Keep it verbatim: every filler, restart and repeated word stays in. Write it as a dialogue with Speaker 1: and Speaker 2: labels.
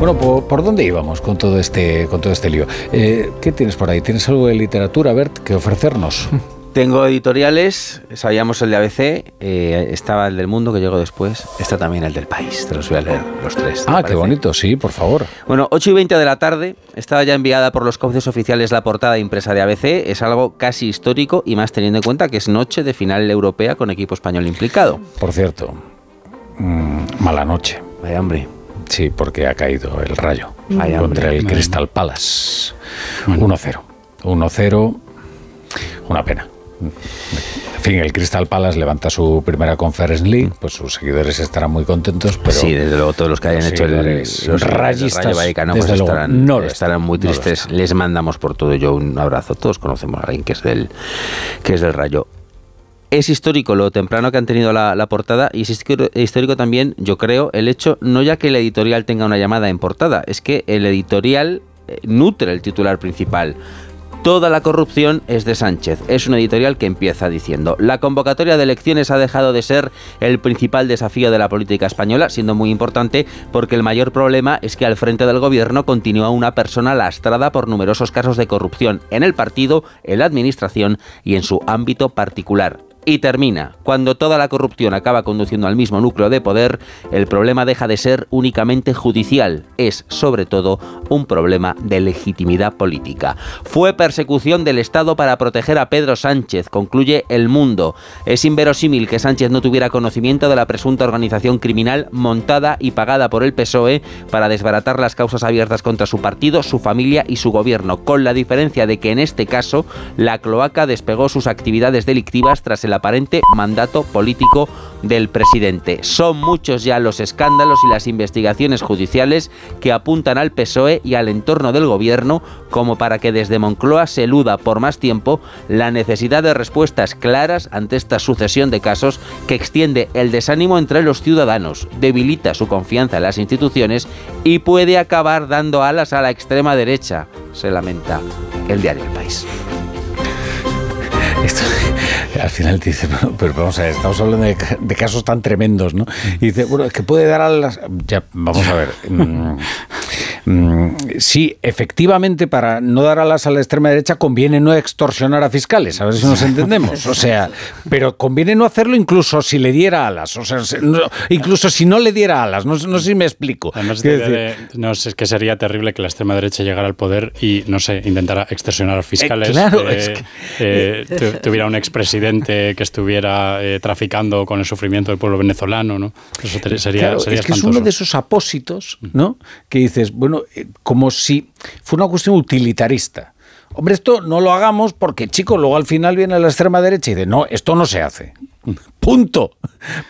Speaker 1: Bueno, ¿por, ¿por dónde íbamos con todo este, con todo este lío? Eh, ¿Qué tienes por ahí? ¿Tienes algo de literatura, Bert, que ofrecernos?
Speaker 2: Tengo editoriales, sabíamos el de A B C, eh, estaba el del Mundo que llegó después, está también el del País, te los voy a leer los tres.
Speaker 1: Ah, qué bonito, sí, por favor.
Speaker 2: Bueno, ocho y veinte de la tarde, estaba ya enviada por los cauces oficiales la portada impresa de A B C, es algo casi histórico y más teniendo en cuenta que es noche de final europea con equipo español implicado.
Speaker 1: Por cierto, mmm, mala noche.
Speaker 2: Vaya hombre.
Speaker 1: Sí, porque ha caído el Rayo
Speaker 2: Vaya
Speaker 1: contra
Speaker 2: hombre.
Speaker 1: el Crystal Palace. uno cero. uno cero, una pena. En fin, el Crystal Palace levanta su primera Conference League, pues sus seguidores estarán muy contentos, pero
Speaker 2: sí, desde luego todos los que hayan hecho el,
Speaker 1: los rayistas,
Speaker 2: Rayo Vallecano
Speaker 1: desde
Speaker 2: pues
Speaker 1: luego,
Speaker 2: estarán,
Speaker 1: no lo
Speaker 2: estarán muy
Speaker 1: no
Speaker 2: tristes. Les mandamos por todo ello un abrazo. Todos conocemos a alguien que es del que es del Rayo. Es histórico lo temprano que han tenido la, la portada y es histórico también, yo creo, el hecho, no ya que el editorial tenga una llamada en portada, es que el editorial nutre el titular principal. Toda la corrupción es de Sánchez. Es una editorial que empieza diciendo: la convocatoria de elecciones ha dejado de ser el principal desafío de la política española, siendo muy importante porque el mayor problema es que al frente del gobierno continúa una persona lastrada por numerosos casos de corrupción en el partido, en la administración y en su ámbito particular. Y termina: cuando toda la corrupción acaba conduciendo al mismo núcleo de poder, el problema deja de ser únicamente judicial, es sobre todo un problema de legitimidad política. Fue persecución del Estado para proteger a Pedro Sánchez, concluye El Mundo. Es inverosímil que Sánchez no tuviera conocimiento de la presunta organización criminal montada y pagada por el P S O E para desbaratar las causas abiertas contra su partido, su familia y su gobierno, con la diferencia de que en este caso la cloaca despegó sus actividades delictivas tras el el aparente mandato político del presidente. Son muchos ya los escándalos y las investigaciones judiciales que apuntan al P S O E y al entorno del gobierno como para que desde Moncloa se eluda por más tiempo la necesidad de respuestas claras ante esta sucesión de casos que extiende el desánimo entre los ciudadanos, debilita su confianza en las instituciones y puede acabar dando alas a la extrema derecha, se lamenta el diario El País.
Speaker 1: Esto, al final te dice, pero, pero vamos a ver, estamos hablando de, de casos tan tremendos, ¿no? Y dice, bueno, es que puede dar a las... Ya, vamos a ver. Mmm, mmm, sí, efectivamente, para no dar alas a la extrema derecha conviene no extorsionar a fiscales, a ver si nos entendemos. O sea, pero conviene no hacerlo incluso si le diera alas. O sea, no, incluso si no le diera alas. No, no sé si me explico.
Speaker 3: Además, de, de, no sé, es que sería terrible que la extrema derecha llegara al poder y, no sé, intentara extorsionar a fiscales.
Speaker 1: Eh, claro,
Speaker 3: eh,
Speaker 1: es que...
Speaker 3: Eh, tuviera un expresidente que estuviera eh, traficando con el sufrimiento del pueblo venezolano, ¿no? Eso te, sería,
Speaker 1: claro,
Speaker 3: sería
Speaker 1: es que
Speaker 3: espantoso.
Speaker 1: Es uno de esos apósitos, ¿no? Que dices, bueno, eh, como si fuera una cuestión utilitarista. Hombre, esto no lo hagamos porque, chicos, luego al final viene la extrema derecha y dice, no, esto no se hace. Punto.